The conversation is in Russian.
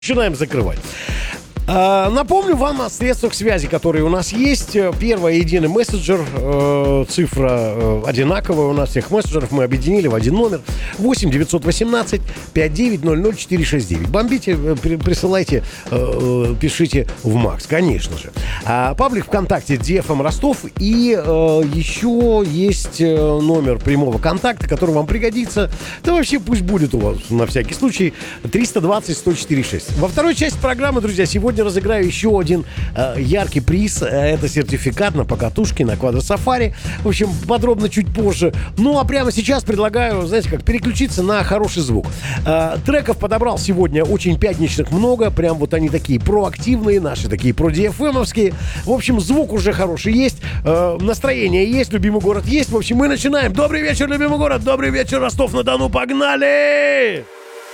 Начинаем закрывать. Напомню вам о средствах связи, которые у нас есть. Первое, единый мессенджер. Цифра одинаковая у нас всех мессенджеров. Мы объединили в один номер. 8 918 5900 469. Бомбите, присылайте, пишите в Макс, конечно же. Паблик ВКонтакте DFM Ростов. И еще есть номер прямого контакта, который вам пригодится. Да вообще пусть будет у вас на всякий случай. 320 104 6. Во второй части программы, друзья, сегодня разыграю еще один яркий приз. Это сертификат на покатушки на квадросафари. В общем, подробно чуть позже. Ну, а прямо сейчас предлагаю, знаете как, переключиться на хороший звук. Треков подобрал сегодня очень пятничных много. Прям вот они такие проактивные, наши такие про-DFM-овские. В общем, звук уже хороший есть. Настроение есть, любимый город есть. В общем, мы начинаем. Добрый вечер, любимый город. Добрый вечер, Ростов-на-Дону. Погнали!